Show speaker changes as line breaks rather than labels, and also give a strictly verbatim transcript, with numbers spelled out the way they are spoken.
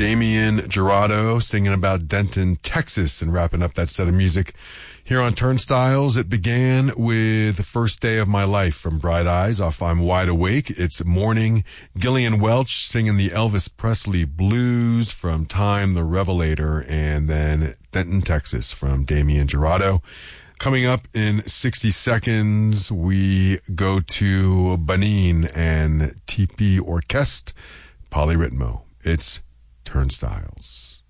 Damian Gerardo singing about Denton, Texas, and wrapping up that set of music here on Turnstiles. It began with The First Day of My Life from Bright Eyes off I'm Wide Awake. It's Morning, Gillian Welch singing the Elvis Presley Blues from Time the Revelator, and then Denton, Texas from Damian Gerardo. Coming up in sixty seconds, we go to Benin and T P Orchestre Polyrhythmo. It's Turnstiles.